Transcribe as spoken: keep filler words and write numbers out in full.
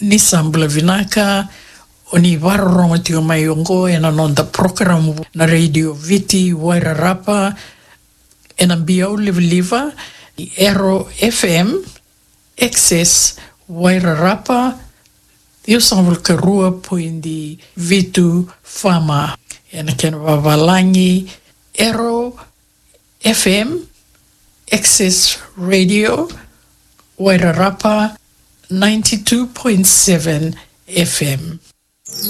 ni sambula vinaka o ni wararonga tio mai ongo e na nonda program na Radio Viti Wairarapa e na biau liva i Ero F M Access Wairarapa io sambula karua poindi Vitu Fama e na kena wawalangi Ero F M Access Radio Wairarapa ninety-two point seven F M.